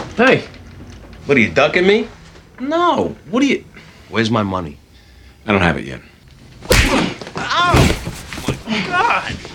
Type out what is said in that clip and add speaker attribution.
Speaker 1: Hey.
Speaker 2: What, are you ducking me?
Speaker 1: No. What are you...
Speaker 2: Where's my money?
Speaker 3: I don't have it yet.
Speaker 1: Ow! Oh, my God.